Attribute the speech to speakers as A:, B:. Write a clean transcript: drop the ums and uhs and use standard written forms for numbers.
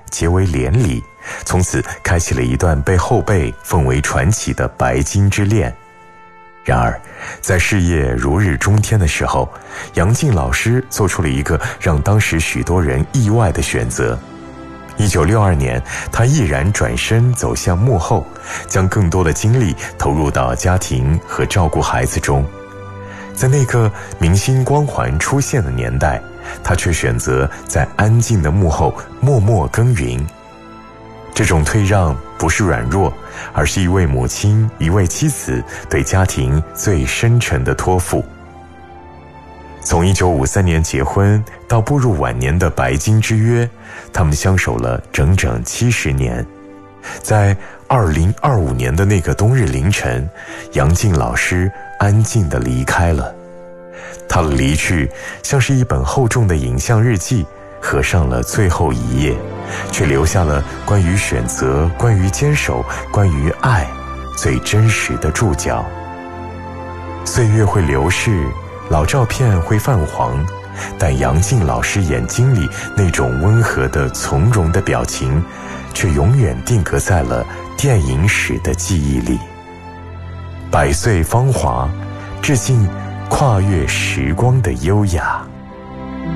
A: 结为连理，从此开启了一段被后辈奉为传奇的白金之恋。然而，在事业如日中天的时候，杨静老师做出了一个让当时许多人意外的选择。1962年，他毅然转身走向幕后，将更多的精力投入到家庭和照顾孩子中。在那个明星光环出现的年代，他却选择在安静的幕后默默耕耘。这种退让不是软弱，而是一位母亲、一位妻子对家庭最深沉的托付。从1953年结婚到步入晚年的白金之约，他们相守了整整70年。在2025年的那个冬日凌晨，杨静老师安静地离开了。她的离去像是一本厚重的影像日记，合上了最后一页，却留下了关于选择、关于坚守、关于爱最真实的注脚。岁月会流逝，老照片会泛黄，但杨静老师眼睛里那种温和的从容的表情，却永远定格在了电影史的记忆里。百岁芳华，致敬跨越时光的优雅。